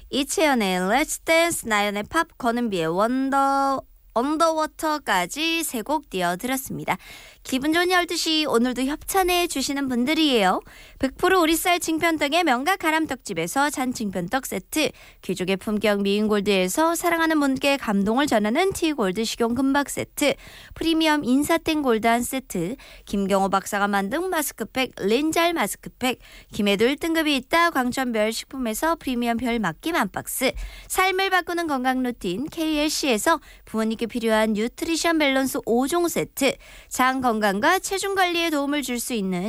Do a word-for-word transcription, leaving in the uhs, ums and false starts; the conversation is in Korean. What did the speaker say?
이채연의 Let's Dance, 나연의 팝, 권은비의 원더 언더워터까지 세 곡 띄워드렸습니다. 기분 좋은 열두 시 오늘도 협찬해 주시는 분들이에요. 백 퍼센트 오리쌀 칭편떡의 명가 가람떡집에서 잔칭편떡 세트, 귀족의 품격 미인골드에서 사랑하는 분께 감동을 전하는 티골드 식용 금박 세트, 프리미엄 인사땡 골드 한 세트, 김경호 박사가 만든 마스크팩 린잘 마스크팩, 김해도 일 등급이 있다 광천별 식품에서 프리미엄 별 맡김 한 박스, 삶을 바꾸는 건강 루틴 케이엘씨에서 부모님께 필요한 뉴트리션 밸런스 오 종 세트, 장 건강과 체중 관리에 도움을 줄 수 있는